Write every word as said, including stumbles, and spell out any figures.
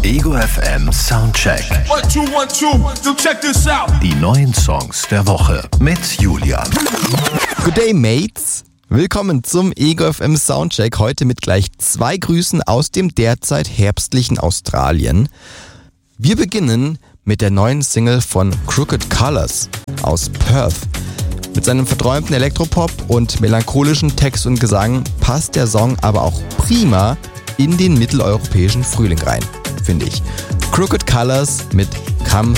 Ego F M Soundcheck. One, two, one, two. So check this out. Die neuen Songs der Woche mit Julian. Good day, Mates. Willkommen zum Ego F M Soundcheck. Heute mit gleich zwei Grüßen aus dem derzeit herbstlichen Australien. Wir beginnen mit der neuen Single von Crooked Colors aus Perth. Mit seinem verträumten Elektropop und melancholischen Text und Gesang passt der Song aber auch prima in den mitteleuropäischen Frühling rein, finde ich. Crooked Colors mit